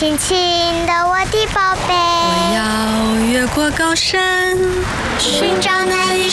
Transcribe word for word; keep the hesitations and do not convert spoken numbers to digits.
轻轻的我的宝贝， 我要越过高山， 寻找那一